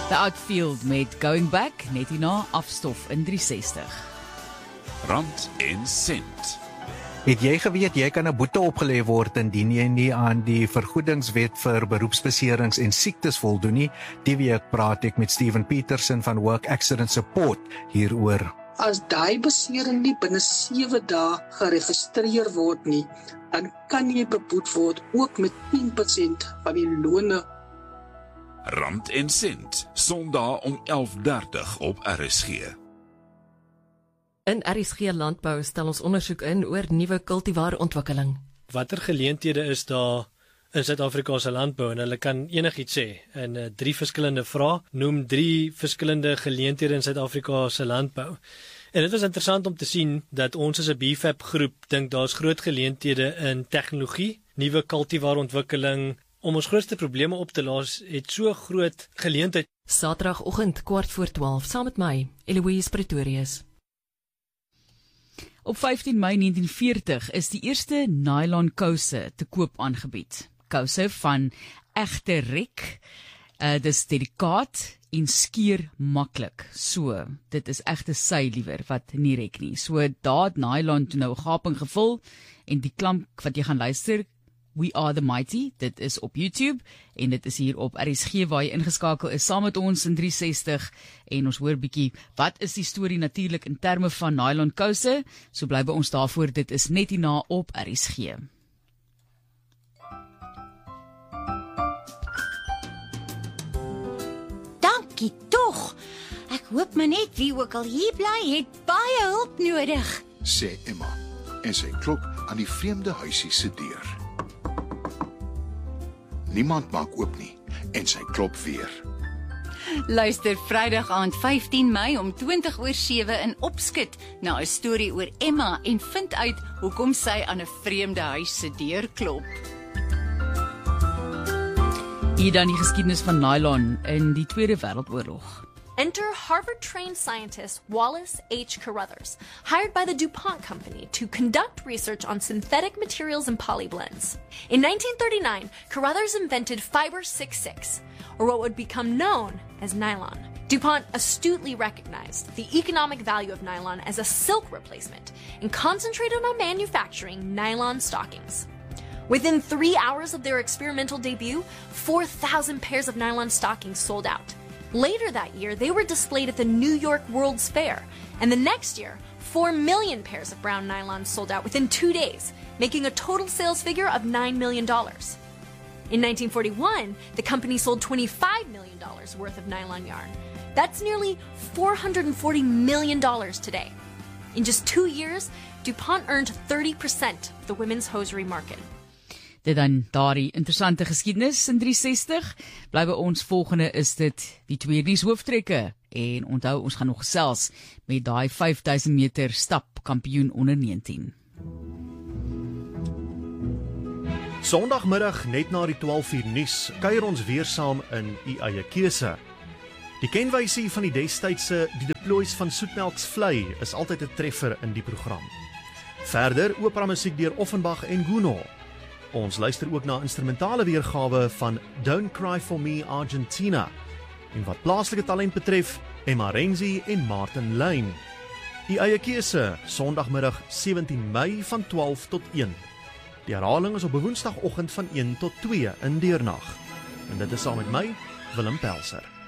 The Outfield met Going Back, net hierna afstof in 360. Rand en sent. Het jy geweet jy kan 'n boete opgelê word indien jy nie aan die vergoedingswet vir beroepsbeserings en siektes voldoen nie? Die week praat ek met Steven Peterson van Work Accident Support hieroor. As daai besering nie binne 7 dae geregistreer word nie, dan kan jy beboet word ook met 10% van die lone. Rand en sent, Sondag om 11:30 op RSG. In RSG Landbou stel ons ondersoek in oor nuwe kultivaarontwikkeling. Watter geleenthede is daar in Suid-Afrika se landbou, en hulle kan enigiets sê in 3 verskillende vrae, noem 3 verskillende geleenthede in Suid-Afrika se landbou. En dit was interessant om te sien dat ons as 'n BFAP groep dink daar's groot geleenthede in tegnologie, nuwe kultivaarontwikkeling. Om ons grootste probleme op te los, het so groot geleentheid. Saterdagoggend 11:15 saam met my, Eloise Pretorius. Op 15 Mei 1940 is die eerste nylon kouse te koop aangebied. Kouse van egte rek, dis delikaat en skeur maklik. So, dit is egte sy liewer wat nie rek nie. So daar het nylon toe nou 'n gaping gevul en die klank wat jy gaan luister, We Are The Mighty, dit is op YouTube en dit is hier op RSG waar jy ingeskakel is saam met ons in 360 en ons hoor bietjie wat is die storie natuurlik in terme van nylon kouse, so bly by ons daarvoor, dit is net hierna op RSG. Dankie tog. Ek hoop maar net wie ook al hier bly het baie hulp nodig, sê Emma en sy klop aan die vreemde huisie se deur. Niemand maak oop nie en sy klop weer. Luister Vrydag aand 15 Mei om 7:20 in Opskit na 'n storie oor Emma en vind uit hoekom sy aan 'n vreemde huis se deur klop. Hier dan die geskiedenis van nylon in die Tweede Wêreldoorlog. Enter Harvard-trained scientist Wallace H. Carruthers, hired by the DuPont Company to conduct research on synthetic materials and polyblends. In 1939, Carruthers invented Fiber 66, or what would become known as nylon. DuPont astutely recognized the economic value of nylon as a silk replacement and concentrated on manufacturing nylon stockings. Within 3 hours of their experimental debut, 4,000 pairs of nylon stockings sold out. Later that year, they were displayed at the New York World's Fair, and the next year, 4 million pairs of brown nylon sold out within 2 days, making a total sales figure of $9 million. In 1941, the company sold $25 million worth of nylon yarn. That's nearly $440 million today. In just 2 years, DuPont earned 30% of the women's hosiery market. Dit dan daardie interessante geskiedenis in 360. Bly by ons, volgende is dit die 2 nuus hooftrekke. En onthou, ons gaan nog gesels met daai 5000 meter stap kampioen onder 19. Sondagmiddag net na die 12:00 nuus kuier ons weer saam in u eie keuse. Die kenwysie van die destydse Die Deploys van Soetmelks Vlei is altyd 'n treffer in die program. Verder opera musiek deur Offenbach en Gounod. Ons luister ook na instrumentale weergawe van Don't Cry For Me Argentina. En wat plaaslike talent betref, Emma Renzi en Martin Lyn. Die eie keuse, Sondagmiddag 17 Mei van 12 tot 1. Die herhaling is op Woensdagoggend van 1 tot 2 in deernag. En dit is saam met my, Willem Pelser.